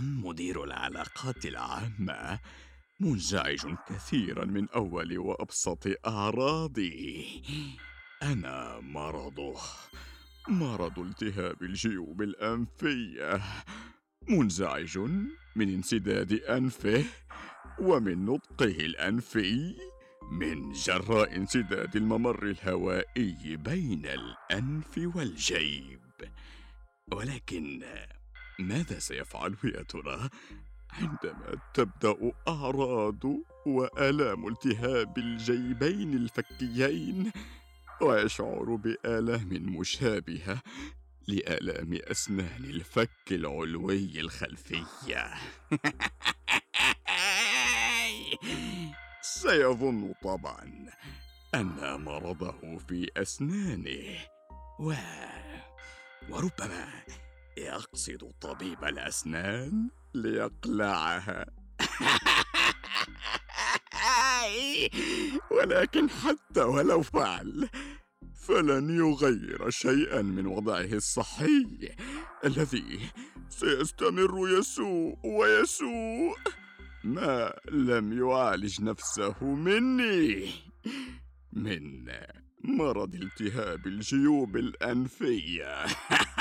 مدير العلاقات العامة منزعج كثيرا من أول وأبسط أعراضي. أنا مرض التهاب الجيوب الأنفية. منزعج من انسداد أنفه ومن نطقه الأنفي من جراء انسداد الممر الهوائي بين الأنف والجيب. ولكن ماذا سيفعل يا ترى عندما تبدأ أعراض وآلام التهاب الجيبين الفكيين ويشعر بآلام مشابهة لآلام أسنان الفك العلوي الخلفية؟ سيظن طبعا أن مرضه في أسنانه و... وربما يقصد طبيب الأسنان ليقلعها. ولكن حتى ولو فعل فلن يغير شيئا من وضعه الصحي الذي سيستمر يسوء ويسوء ما لم يعالج نفسه مني، من مرض التهاب الجيوب الأنفية.